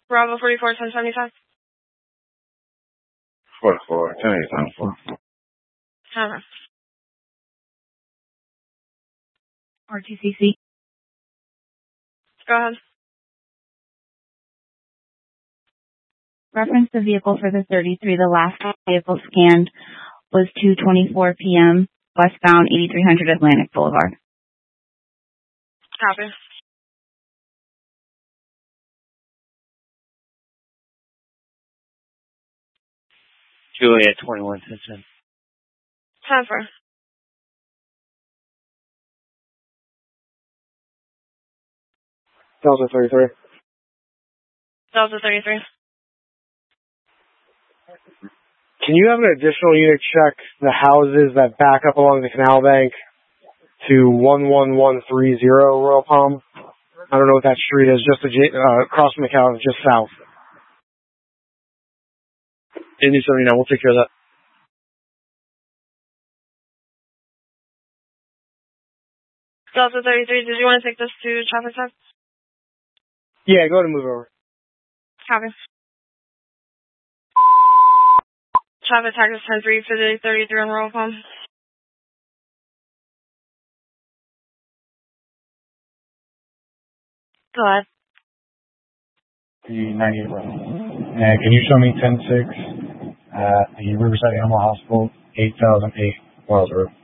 Bravo 44, 1075. 44, 1075. Hammer. RTCC. Go ahead. Reference the vehicle for the 33. The last vehicle scanned was 2:24 p.m. westbound 8300 Atlantic Boulevard. Copy. Juliet 2110. Transfer. Delta 33. Delta 33. Can you have an additional unit check the houses that back up along the canal bank to 11130 Royal Palm? I don't know what that street is, just across from the canal, just south. Indy 79, we'll take care of that. Delta 33, did you want to take this to traffic stop? Yeah, go ahead and move over. Copy. Traffic tag is 10-3 for the 33 on Royal Palm. Go ahead. The 98 row. And can you show me 10-6 at the Riverside Animal Hospital, 8008 Wells Road?